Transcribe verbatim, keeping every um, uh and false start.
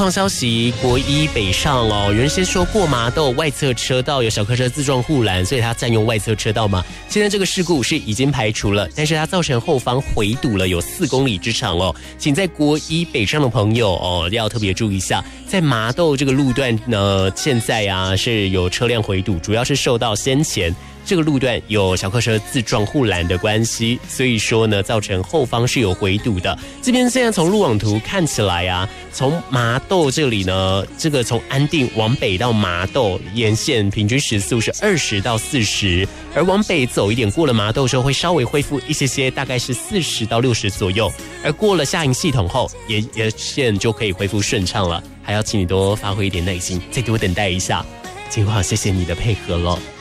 放消息，国一北上哦，原先说过麻豆外侧车道有小客车自撞护栏，所以它占用外侧车道嘛。现在这个事故是已经排除了，但是它造成后方回堵了有四公里之长哦。请在国一北上的朋友哦要特别注意一下，在麻豆这个路段呢，现在啊是有车辆回堵，主要是受到先前这个路段有小客车自撞护栏的关系，所以说呢，造成后方是有回堵的。这边现在从路网图看起来啊，从麻豆这里呢，这个从安定往北到麻豆沿线平均时速是二十到四十，而往北走一点，过了麻豆之后会稍微恢复一些些，大概是四十到六十左右。而过了下营系统后，沿沿线就可以恢复顺畅了。还要请你多发挥一点耐心，再给我等待一下。金华，谢谢你的配合了。